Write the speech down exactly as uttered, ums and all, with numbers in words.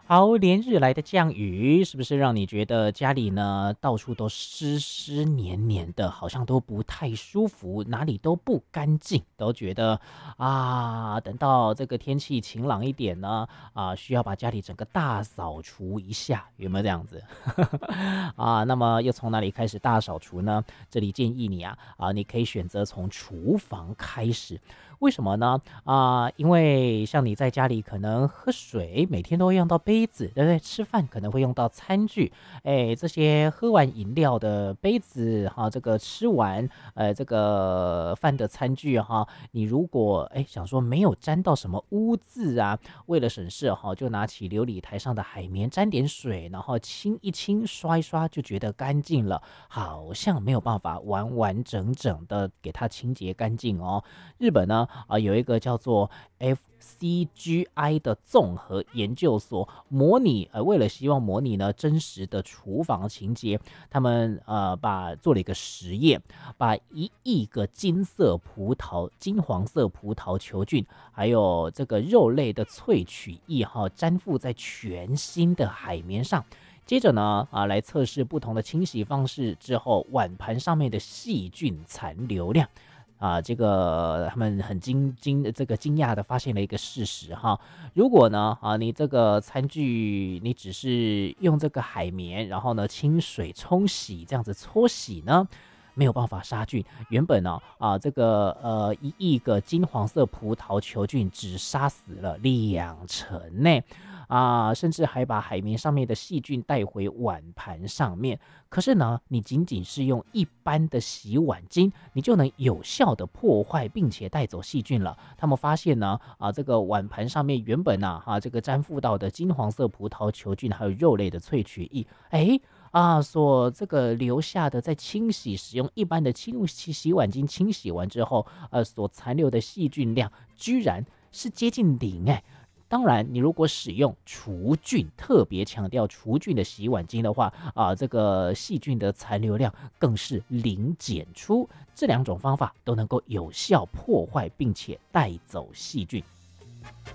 好，连日来的降雨，是不是让你觉得家里呢到处都湿湿黏黏的，好像都不太舒服，哪里都不干净，都觉得啊，等到这个天气晴朗一点呢，啊，需要把家里整个大扫除一下，有没有这样子？啊，那么又从哪里开始大扫除呢？这里建议你啊，啊，你可以选择从厨房开始。为什么呢？啊，因为像你在家里可能喝水，每天都会用到杯子，对不对？吃饭可能会用到餐具，哎，这些喝完饮料的杯子哈，这个吃完呃这个饭的餐具哈，你如果哎想说没有沾到什么污渍啊，为了省事哈，就拿起琉璃台上的海绵沾点水，然后清一清、刷一刷，就觉得干净了，好像没有办法完完整整的给它清洁干净哦。日本呢，啊、有一个叫做 F C G I 的综合研究所，模拟呃，为了希望模拟呢真实的厨房情节，他们呃把做了一个实验，把一亿个金色葡萄、金黄色葡萄球菌，还有这个肉类的萃取液哈，粘附在全新的海绵上。接着呢，啊，来测试不同的清洗方式之后，碗盘上面的细菌残留量。啊，这个他们很惊惊这个惊讶的发现了一个事实哈，如果呢啊你这个餐具你只是用这个海绵，然后呢清水冲洗这样子搓洗呢，没有办法杀菌。原本呢啊这个呃一亿个金黄色葡萄球菌只杀死了两成呢。啊，甚至还把海绵上面的细菌带回碗盘上面。可是呢，你仅仅是用一般的洗碗巾，你就能有效的破坏并且带走细菌了。他们发现呢，啊，这个碗盘上面原本呢，哈、这个粘附到的金黄色葡萄球菌还有肉类的萃取液，哎。啊，所这个留下的，在清洗使用一般的清洗洗碗巾清洗完之后，呃，所残留的细菌量居然是接近零哎，当然，你如果使用除菌，特别强调除菌的洗碗巾的话，啊，这个细菌的残留量更是零检出。这两种方法都能够有效破坏并且带走细菌。